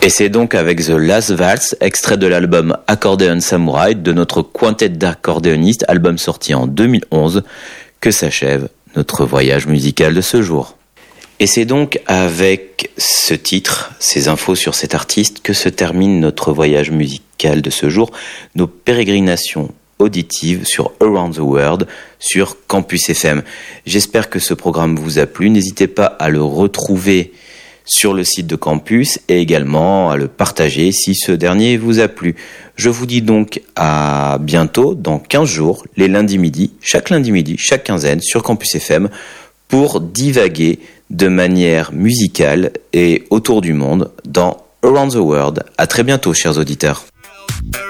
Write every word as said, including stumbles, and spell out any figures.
Et c'est donc avec The Last Waltz, extrait de l'album Accordion Samurai de notre quintet d'accordéonistes, album sorti en deux mille onze, que s'achève notre voyage musical de ce jour. Et c'est donc avec ce titre, ces infos sur cet artiste, que se termine notre voyage musical de ce jour, nos pérégrinations auditives sur Around the World, sur Campus F M. J'espère que ce programme vous a plu. N'hésitez pas à le retrouver sur le site de Campus et également à le partager si ce dernier vous a plu. Je vous dis donc à bientôt, dans quinze jours, les lundis midi, chaque lundi midi, chaque quinzaine, sur Campus F M, pour divaguer de manière musicale et autour du monde dans Around the World. À très bientôt, chers auditeurs.